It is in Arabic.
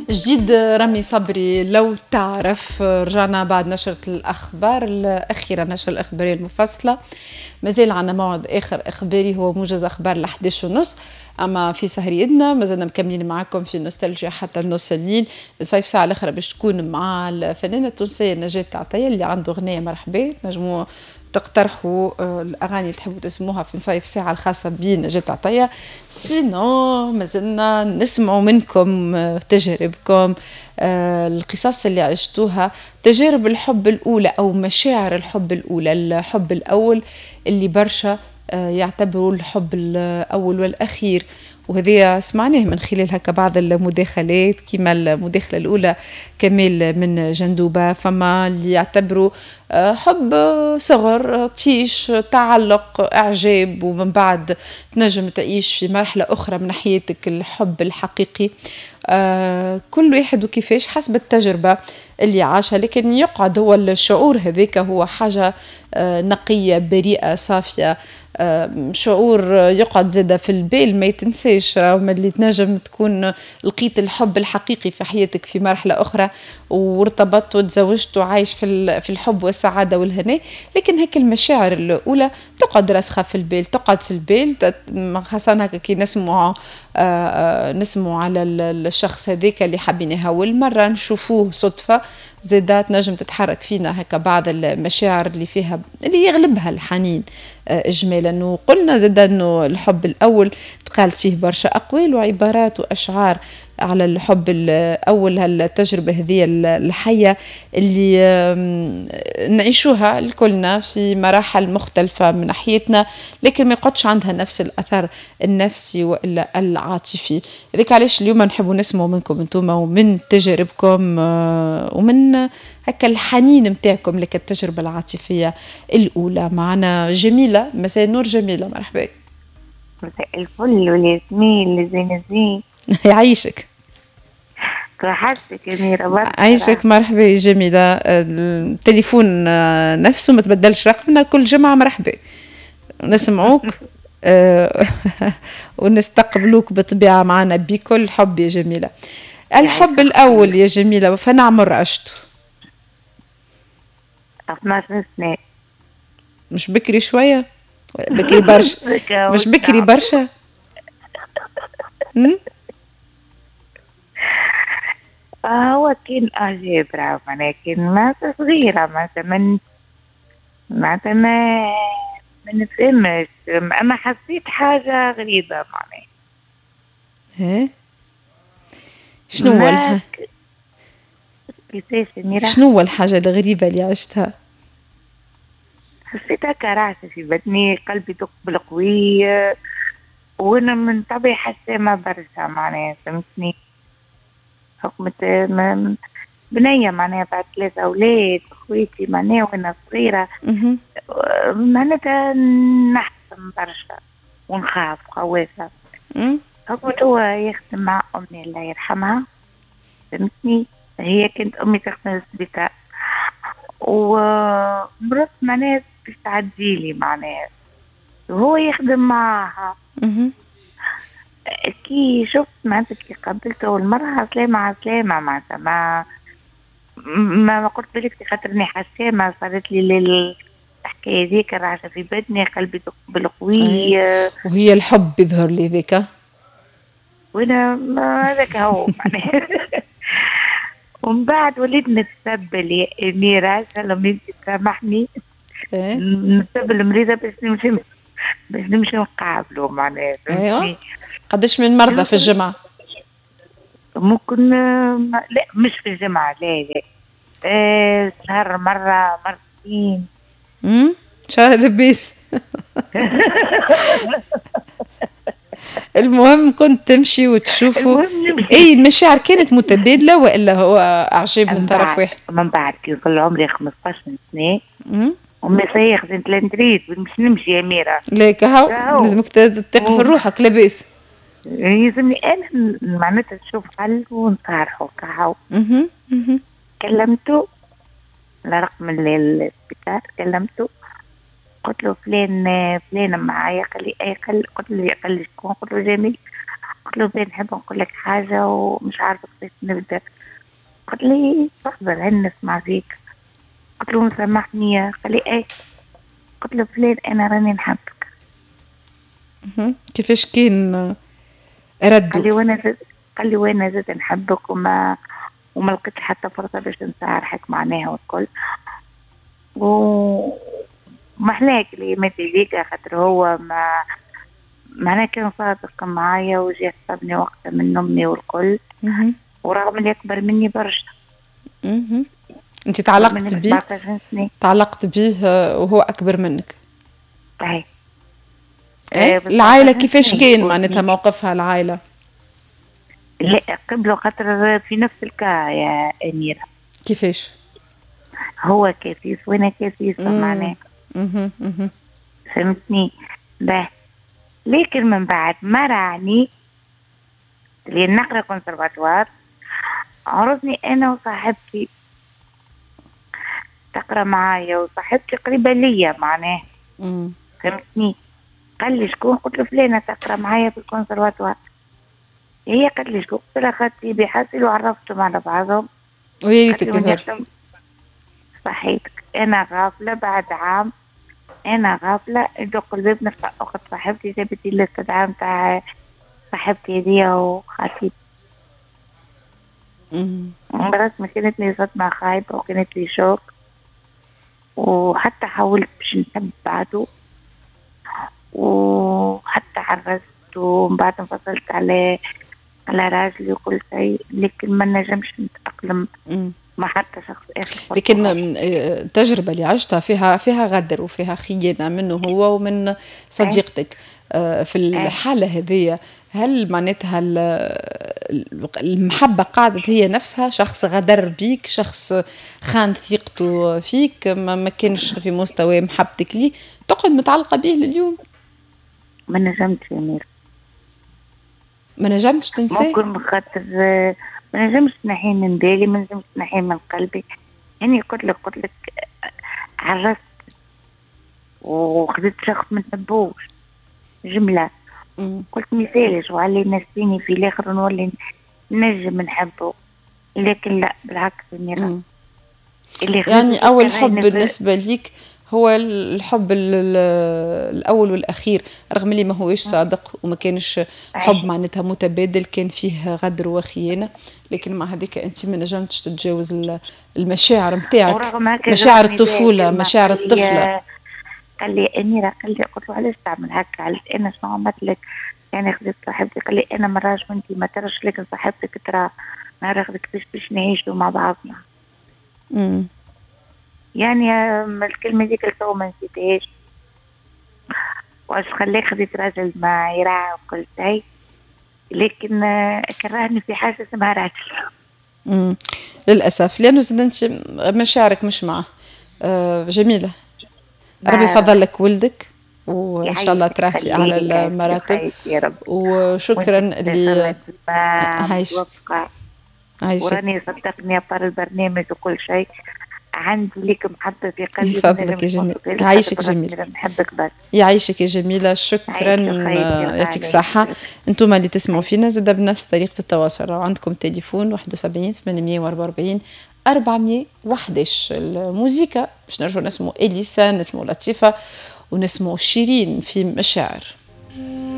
جديد رامي صبري. لو تعرف رجعنا بعد نشرة الأخبار الأخيرة، نشرة الأخبارية المفصلة. مازال عنا موعد آخر إخباري هو موجز أخبار 11:30، أما في سهر يدنا مازلنا مكملين معاكم في نوستالجيا حتى النص الليل. نصيف ساعة الأخرى باش تكون مع الفنانة التونسية نجاة عطية اللي عنده أغنية مرحبا. نجموا تقترحوا الأغاني اللي تحبوا تسموها في نصيف ساعة الخاصة بنجاة عطية. سينو مازلنا نسمعوا منكم تجاربكم، القصص اللي عشتوها، تجارب الحب الأولى أو مشاعر الحب الأولى. الحب الأول اللي برشا يعتبروا الحب الأول والأخير، وهذه سمعناه من خلال هكا بعض المداخلات، كما المداخلة الأولى كمال من جندوبة. فما اللي يعتبروا حب صغر، طيش، تعلق، إعجاب، ومن بعد تنجم تعيش في مرحلة أخرى من حياتك الحب الحقيقي. كل واحد وكيفاش حسب التجربة اللي عاشها، لكن يقعد هو الشعور هذاك هو حاجة نقية بريئة صافية، شعور يقعد زادة في البال ما يتنساش. رغم اللي تنجم تكون لقيت الحب الحقيقي في حياتك في مرحلة أخرى وارتبطت وتزوجت وعايش في الحب والسعادة والهناء، لكن هيك المشاعر الأولى تقعد راسخة في البال، تقعد في البال. خاصة هكا كي نسمع على الشخص هذاك اللي حبيناها والمرة نشوفوه صدفة، زادات نجم تتحرك فينا هكا بعض المشاعر اللي فيها اللي يغلبها الحنين إجمالا. وقلنا زاد أنه الحب الأول تقال فيه برشا أقوال وعبارات وأشعار على الحب الأول، هالتجربة هذه الحية اللي نعيشوها الكلنا في مراحل مختلفة من ناحيتنا، لكن ما يقعدش عندها نفس الأثر النفسي وإلا العاطفي. ذلك علاش اليوم نحب نسمع منكم انتم ومن تجاربكم ومن هكا الحنين متاعكم لك التجربة العاطفية الأولى. معنا جميلة، مساء النور جميلة، مرحبا. مساء الفل والياسمين زين الزين. يعيشك. توحشتك يا ميرا. عايشك، مرحبا يا جميلة. التليفون نفسه ما تبدلش رقمنا، كل جمعة مرحبا نسمعوك ونستقبلوك بطبيعة معنا بكل حب يا جميلة. الحب الأول يا جميلة فانا عمر عشته 12 سنة. مش بكري شوية؟ بكري برشا. مش بكري برشا؟ هو كان أعجاب راه معناها كان ما صغيرة ما نفهمش، أما حسيت حاجة غريبة معناها. شنو هو الحاجة الغريبة اللي عشتها؟ حسيت هكا رعشة في بطني، قلبي تقبل قوي، وانا من طبيعي حسامة برشا معناها، فهمتني. حكمة بنية معناها بعد 3 أولاد أخواتي معناها وانا صغيرة، معناتها نحزن برشا ونخاف خوافة. حكمة هو يخدم مع أمي الله يرحمها، فهمتني. هي كانت أمي تخدم في السبيطار ومرت معناها باش تعديلي معناها، وهو يخدم معها. كي شفت معناتها كي قبلته أول مرة سلامة على سلامة، معناتها ما قلت بالك خاطرني حسامة صارت لي الحكاية ذيك الرعشة في بدني، قلبي تقبل قوي. وهي الحب يظهر لي ذيك، وانا هذاك هو معناها. ومن بعد وليت نتسبل يا أميرة، سلام انت تسامحني، نتسبل المريضة باش نمشي نقابله معناها. ايوه. قداش من مرضى في الجمعة؟ ممكن لا مش في الجمعة، لا شهر مرة مرتين. شهر لبيس. المهم كنت تمشي وتشوفوا. اي المشاعر كانت متبادلة وإلا هو أعجاب من طرف واحد؟ من بعد كي وصل عمري 15 سنة أمي صيخ زنت لندريد مش نمشي يا ميرا. ليك هاو لازمك تثق في روحك لاباس. يلزمني أنا معناتها تشوف حل ونصارحه كهو. كلمته لرقم السبيطار، كلمته قلت له فلان معايا، قال لي قلت له شكون؟ قلت له جميل. قلت له بين نحب نقول لك حاجة ومش عارفة كيف نبدأ. قال لي صبر هل نسمع فيك. قلت له سامحني. قال لي ايه. قلت له فلان انا راني نحبك. كيفاش كان قال ردوا؟ لي وانا زد قال لي وانا زد نحبك وما لقيت حتى فرصة باش نصارحك معناها والكل. ومحلاك اللي مات ليك خاطر هو معناه كان صادق معايا وجي خطبني وقتها من امي والكل. ورغم اللي اكبر مني برشا. انت تعلقت بيه؟ 14 سنة. تعلقت بيه وهو اكبر منك؟ ايه. العائلة كيفاش كان معناتها موقفها العائلة؟ لا قبله خاطر في نفس الكا يا أميرة. كيفاش؟ هو كاسيس وانا كاسيسة معناه. فهمتني؟ لكن من بعد ما راني لأن نقرا كونسرفاتوار عرضني أنا وصاحبتي تقرا معايا وصاحبتي قريبة ليا معناه. فهمتني؟ قال لي شكون؟ قلت له فلانة تقرا معايا في الكونسرفاتوار. هي قالت لي شكون؟ قلت لها خالتي بحاسل وعرفتهم على بعضهم. ويا ريتك صحيتك. أنا غافلة بعد عام أنا غافلة يدق الباب نفتح أخت صاحبتي جابت لي الاستدعاء متاع صاحبتي هذيا وخالتي. رسمي كانت لي صدمة خايبة وكانت لي شوك وحتى حاولت باش نحب بعده وحتى عرست ومن بعد انفصلت على راجلي وكل شيء لكن ما نجمش نتأقلم مع حتى شخص آخر. لكن التجربة اللي عشتها فيها غدر وفيها خيانة منه هو ومن صديقتك. في الحالة هذه هل معناتها المحبة قاعدة هي نفسها؟ شخص غدر بيك، شخص خان ثقته فيك، ما كانش في مستوى محبتك ليه، تقعد متعلقة به لليوم؟ ما نجمتش يا مير. ما نجمتش تنساه؟ ممكن خاطر ما نجمش نحيه من بالي، ما نجمش نحيه من قلبي. يعني قلت لك عرست وخذت شخص ما نحبوش جملة. قلت مثالش وعلي نفسيني في الاخر نولي نجم نحبه لكن لا بالعكس. اللي يعني اول حب بالنسبة ليك هو الحب الأول والأخير، رغم اللي ما هوش صادق وما كانش حب معناتها متبادل، كان فيه غدر وخيانة، لكن مع هذيك أنت ما نجمتش تتجاوز المشاعر متاعك، مشاعر الطفولة، مشاعر الطفلة. قال لي أميرة، قال لي قلت له علاش تعمل هكا؟ علاش أنا شنو عملت لك؟ يعني خذيت صاحبتي. قال لي أنا مراش وأنتي ما ترش، لكن صاحبتك ترى ما رغبت باش نعيشوا مع بعضنا. يعني الكلمة ديك الكو ما نسيتهاش. واش خليه خذيت راجل ما يراعي وكل شيء، لكن كرهني في حاجة اسمها راجل. للأسف، لأنه انت مشاعرك مش معه. جميلة، ربي يفضل لك ولدك وإن شاء الله تراه في أعلى المراتب. وشكرا اللي عايشك. وراني صدقني أبطال البرنامج وكل شيء عندي ليك محبة في قلبي. يفضلك يا جميلة، يعيشك جميلة، نحبك بس. يعيشك يا جميلة، شكرا، يعطيك صحة. انتم اللي تسمعوا فينا زاد بنفس طريقة التواصل، عندكم تليفون 71 844 411. الموسيقى باش نرجعوا نسمعوا إليسا، نسمعوا لطيفة ونسمعوا شيرين في مشاعر.